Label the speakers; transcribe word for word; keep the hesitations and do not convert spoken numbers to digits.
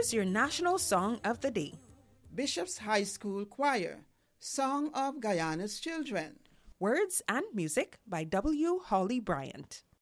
Speaker 1: Here's your national song of the day.
Speaker 2: Bishop's High School Choir, Song of Guyana's Children.
Speaker 1: Words and music by W. Hawley Bryant.